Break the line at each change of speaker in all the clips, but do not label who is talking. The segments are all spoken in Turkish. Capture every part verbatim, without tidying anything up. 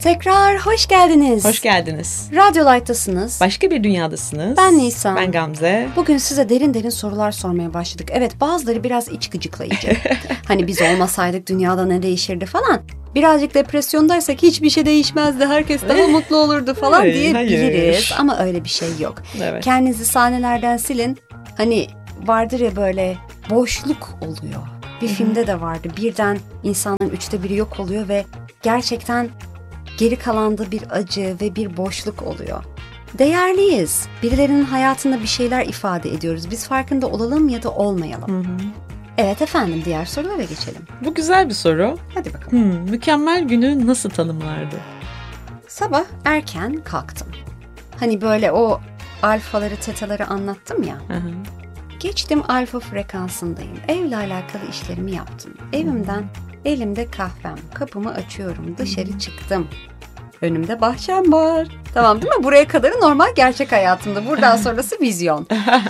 Tekrar hoş geldiniz.
Hoş geldiniz.
Radyo Light'tasınız.
Başka bir dünyadasınız.
Ben Nisan.
Ben Gamze.
Bugün size derin derin sorular sormaya başladık. Evet, bazıları biraz iç gıcıklayıcı. Hani biz olmasaydık dünyada ne değişirdi falan. Birazcık depresyondaysak hiçbir şey değişmezdi. Herkes daha mutlu olurdu falan
hayır,
diyebiliriz.
hayır.
Ama öyle bir şey yok.
Evet.
Kendinizi sahnelerden silin. Hani vardır ya böyle boşluk oluyor. Bir filmde de vardı. Birden insanın üçte biri yok oluyor ve gerçekten geri kalanda bir acı ve bir boşluk oluyor. Değerliyiz. Birilerinin hayatında bir şeyler ifade ediyoruz. Biz farkında olalım ya da olmayalım.
Hı hı.
Evet efendim, diğer sorulara geçelim.
Bu güzel bir soru.
Hadi bakalım.
Hmm, mükemmel günü nasıl tanımlardı?
Sabah erken kalktım. Hani böyle o alfaları, tetaları anlattım ya.
Hı hı.
Geçtim alfa frekansındayım. Evle alakalı işlerimi yaptım. Evimden elimde kahvem. Kapımı açıyorum. Dışarı çıktım. Önümde bahçem var. Tamam değil mi? Buraya kadarı normal gerçek hayatımda. Buradan sonrası vizyon.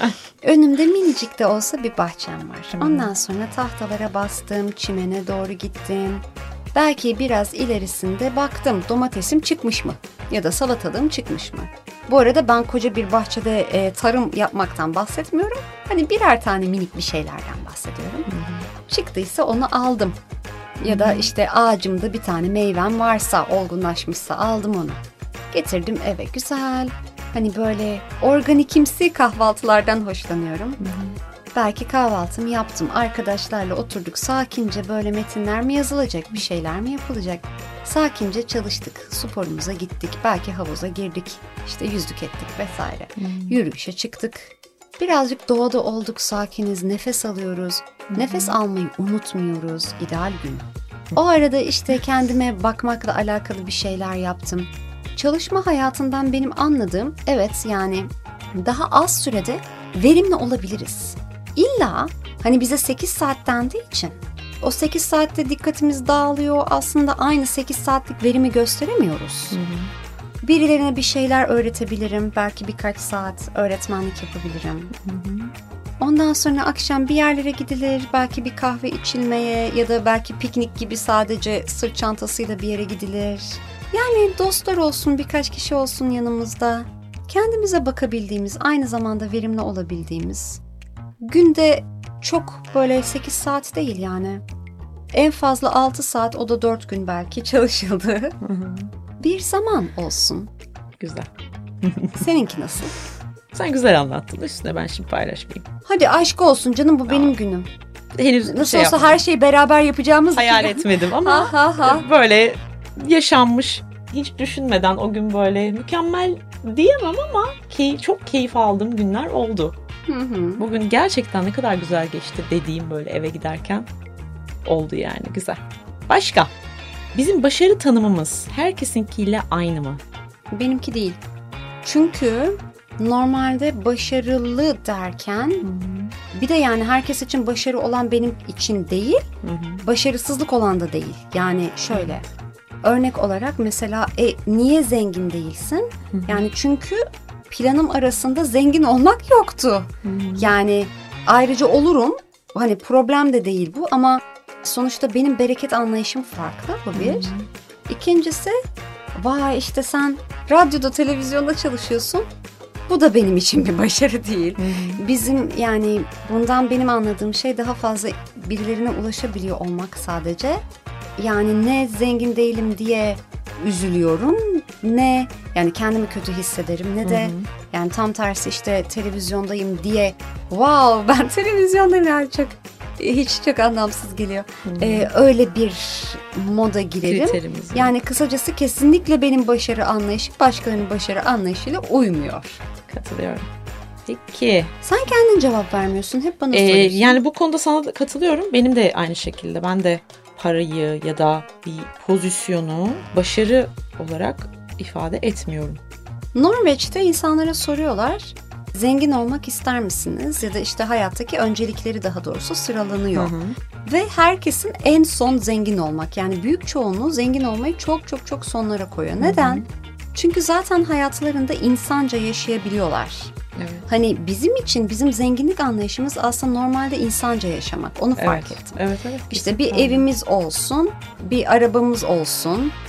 Önümde minicik de olsa bir bahçem var. Ondan sonra tahtalara bastım. Çimene doğru gittim. Belki biraz ilerisinde baktım. Domatesim çıkmış mı? Ya da salatalığım çıkmış mı? Bu arada ben koca bir bahçede e, tarım yapmaktan bahsetmiyorum. Hani birer tane minik bir şeylerden bahsediyorum. Hı hı. Çıktıysa onu aldım. Ya da işte ağacımda bir tane meyvem varsa, olgunlaşmışsa aldım onu. Getirdim eve, güzel. Hani böyle organikimsi kahvaltılardan hoşlanıyorum. Hı hı. Belki kahvaltımı yaptım. Arkadaşlarla oturduk. Sakince böyle metinler mi yazılacak, bir şeyler mi yapılacak? Sakince çalıştık. Sporumuza gittik. Belki havuza girdik. İşte yüzdük ettik vesaire. Hmm. Yürüyüşe çıktık. Birazcık doğada olduk, sakiniz. Nefes alıyoruz. Hmm. Nefes almayı unutmuyoruz. İdeal gün. O arada işte kendime bakmakla alakalı bir şeyler yaptım. Çalışma hayatından benim anladığım, evet yani daha az sürede verimli olabiliriz. İlla hani bize sekiz saat dendiği için o sekiz saatte dikkatimiz dağılıyor. Aslında aynı sekiz saatlik verimi gösteremiyoruz. Hı hı. Birilerine bir şeyler öğretebilirim. Belki birkaç saat öğretmenlik yapabilirim. Hı hı. Ondan sonra akşam bir yerlere gidilir. Belki bir kahve içilmeye ya da belki piknik gibi sadece sırt çantasıyla bir yere gidilir. Yani dostlar olsun, birkaç kişi olsun yanımızda. Kendimize bakabildiğimiz, aynı zamanda verimli olabildiğimiz. Günde çok böyle sekiz saat değil yani. En fazla altı saat, o da dört gün belki çalışıldı. Hı hı. Bir zaman olsun.
Güzel.
Seninki nasıl?
Sen güzel anlattın. Üstüne ben şimdi paylaşmayayım.
Hadi aşk olsun canım, bu tamam. Benim günüm.
Henüz
nasıl
şey
olsa
yapmadım.
her şeyi beraber yapacağımız
hayal
gibi.
etmedim ama
ha, ha, ha.
böyle yaşanmış, hiç düşünmeden o gün böyle mükemmel diyemem ama key- çok keyif aldığım günler oldu. Hı hı. Bugün gerçekten ne kadar güzel geçti dediğim böyle eve giderken oldu yani, güzel. Başka? Bizim başarı tanımımız herkesinkiyle aynı mı?
Benimki değil. Çünkü normalde başarılı derken hı hı. bir de yani herkes için başarı olan benim için değil, hı hı. başarısızlık olan da değil. Yani şöyle, hı. örnek olarak mesela e, niye zengin değilsin? Hı hı. Yani çünkü planım arasında zengin olmak yoktu. Hı hı. Yani ayrıca olurum. Hani problem de değil bu ama sonuçta benim bereket anlayışım farklı, bu bir. Hı hı. İkincisi, vay işte sen radyoda, televizyonda çalışıyorsun. Bu da benim için bir başarı değil. Hı hı. Bizim yani bundan benim anladığım şey daha fazla birilerine ulaşabiliyor olmak sadece. Yani ne zengin değilim diye üzülüyorum, ne yani kendimi kötü hissederim, ne de hı hı. yani tam tersi işte televizyondayım diye wow ben televizyondayım yani çok hiç çok anlamsız geliyor. Ee, öyle bir moda girerim. Yani kısacası kesinlikle benim başarı anlayışım başkalarının başarı anlayışıyla uymuyor.
Katılıyorum. Peki.
Sen kendin cevap vermiyorsun, hep bana
ee,
soruyorsun.
Yani bu konuda sana da katılıyorum. Benim de aynı şekilde. Ben de parayı ya da bir pozisyonu başarı olarak ifade etmiyorum.
Norveç'te insanlara soruyorlar, zengin olmak ister misiniz? Ya da işte hayattaki öncelikleri daha doğrusu sıralanıyor. Hı hı. Ve herkesin en son zengin olmak. Yani büyük çoğunluğu zengin olmayı çok çok çok sonlara koyuyor. Neden? Hı hı. Çünkü zaten hayatlarında insanca yaşayabiliyorlar. Evet. Hani bizim için bizim zenginlik anlayışımız aslında normalde insanca yaşamak. Onu fark
evet.
ettim.
Evet, evet.
İşte bir evimiz olsun, bir arabamız olsun,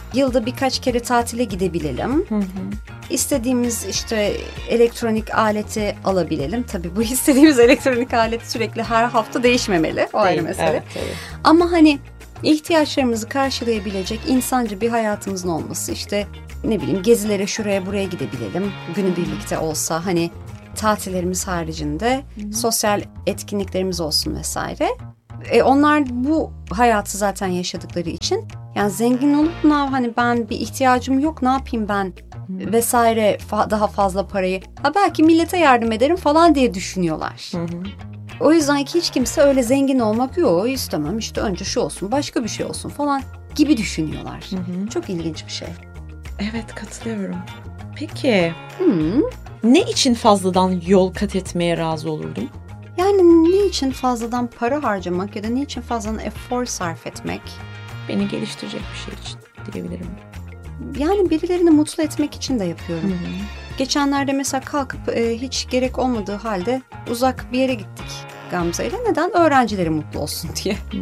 yılda birkaç kere tatile gidebilelim. Hı hı. İstediğimiz işte elektronik aleti alabilelim. Tabii bu istediğimiz elektronik alet sürekli her hafta değişmemeli. O ayrı mesele. Evet, evet. Ama hani ihtiyaçlarımızı karşılayabilecek insanca bir hayatımızın olması, işte ne bileyim gezilere şuraya buraya gidebilelim. Günübirlikte olsa, hani tatillerimiz haricinde Hı-hı. sosyal etkinliklerimiz olsun vesaire. E onlar bu hayatı zaten yaşadıkları için, yani zengin olup ne hani ben bir ihtiyacım yok, ne yapayım ben Hı-hı. vesaire fa- daha fazla parayı, ha belki millete yardım ederim falan diye düşünüyorlar. Hı-hı. O yüzden hiç kimse öyle zengin olmak yok istemem, işte önce şu olsun başka bir şey olsun falan gibi düşünüyorlar. Hı-hı. Çok ilginç bir şey.
Evet, katılıyorum. Peki Hı-hı. ne için fazladan yol kat etmeye razı olurdun?
Yani ne için fazladan para harcamak ya da ne için fazladan efor sarf etmek?
Beni geliştirecek bir şey için diyebilirim.
Yani birilerini mutlu etmek için de yapıyorum. Hı-hı. Geçenlerde mesela kalkıp e, hiç gerek olmadığı halde uzak bir yere gittik Gamze ile. Neden? Öğrencileri mutlu olsun diye. Hı-hı.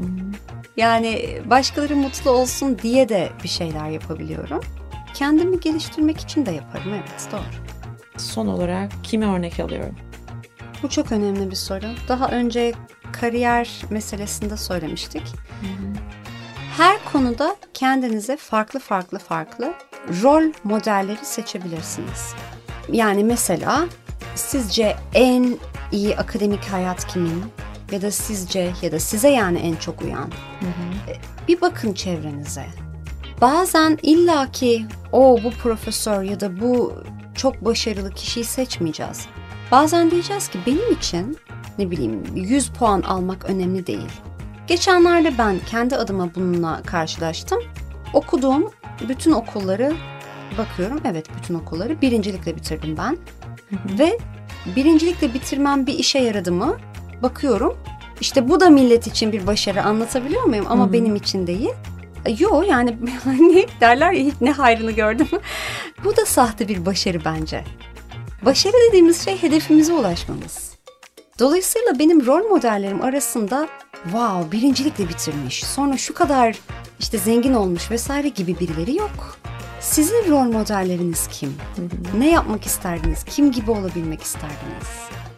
Yani başkaları mutlu olsun diye de bir şeyler yapabiliyorum. Kendimi geliştirmek için de yaparım, evet, doğru.
Son olarak kime örnek alıyorum?
Bu çok önemli bir soru. Daha önce kariyer meselesinde söylemiştik. Hı hı. Her konuda kendinize farklı farklı farklı rol modelleri seçebilirsiniz. Yani mesela sizce en iyi akademik hayat kimin? Ya da sizce ya da size yani en çok uyan. Hı hı. Bir bakın çevrenize. Bazen illaki o bu profesör ya da bu çok başarılı kişiyi seçmeyeceğiz. Bazen diyeceğiz ki benim için ne bileyim yüz puan almak önemli değil. Geçenlerde ben kendi adıma bununla karşılaştım. Okuduğum bütün okulları bakıyorum. Evet, bütün okulları birincilikle bitirdim ben. Hı hı. Ve birincilikle bitirmem bir işe yaradı mı? Bakıyorum. İşte bu da millet için bir başarı, anlatabiliyor muyum? Ama hı hı. benim için değil. Yo yani ne derler ya, hiç ne hayrını gördüm. Bu da sahte bir başarı bence. Başarı dediğimiz şey hedefimize ulaşmamız. Dolayısıyla benim rol modellerim arasında wow birincilikle bitirmiş, sonra şu kadar işte zengin olmuş vesaire gibi birileri yok. Sizin rol modelleriniz kim? Hı hı. Ne yapmak isterdiniz? Kim gibi olabilmek isterdiniz?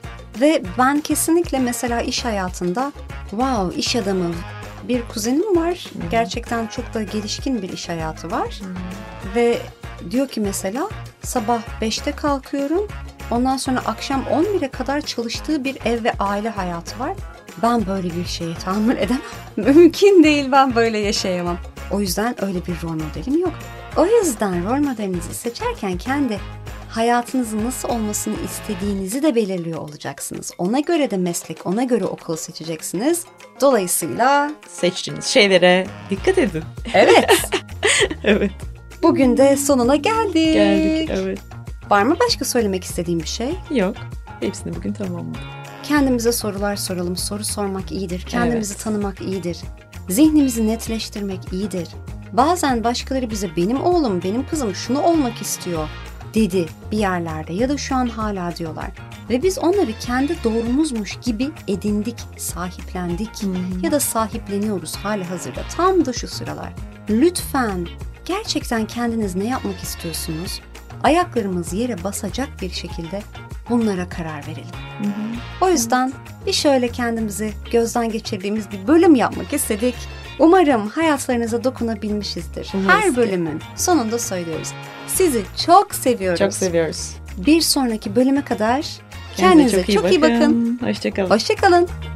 Ve ben kesinlikle mesela iş hayatında wow iş adamı bir kuzenim var. Hı hı. Gerçekten çok da gelişkin bir iş hayatı var. Hı hı. Ve diyor ki mesela sabah beşte kalkıyorum. Ondan sonra akşam on bire kadar çalıştığı bir ev ve aile hayatı var. Ben böyle bir şeye tahammül edemem. Mümkün değil, ben böyle yaşayamam. O yüzden öyle bir rol modelim yok. O yüzden rol modelinizi seçerken kendi hayatınızın nasıl olmasını istediğinizi de belirliyor olacaksınız. Ona göre de meslek, ona göre okul seçeceksiniz. Dolayısıyla
seçtiğiniz şeylere dikkat edin.
Evet.
Evet.
Bugün de sonuna geldik.
Geldik, evet.
Var mı başka söylemek istediğim bir şey?
Yok. Hepsini bugün tamamladık.
Kendimize sorular soralım. Soru sormak iyidir. Kendimizi evet. tanımak iyidir. Zihnimizi netleştirmek iyidir. Bazen başkaları bize benim oğlum, benim kızım şunu olmak istiyor dedi bir yerlerde ya da şu an hala diyorlar. Ve biz onları kendi doğrumuzmuş gibi edindik, sahiplendik hmm. ya da sahipleniyoruz hali hazırda. Tam da şu sıralar. Lütfen gerçekten kendiniz ne yapmak istiyorsunuz? Ayaklarımız yere basacak bir şekilde bunlara karar verelim. Hı hı. O yüzden bir şöyle kendimizi gözden geçirdiğimiz bir bölüm yapmak istedik. Umarım hayatlarınıza dokunabilmişizdir. Umarız Her bölümün ki. sonunda söylüyoruz. Sizi çok seviyoruz.
Çok seviyoruz.
Bir sonraki bölüme kadar kendinize, kendinize çok, iyi, çok iyi bakın.
bakın. Hoşçakalın.
Hoşçakalın.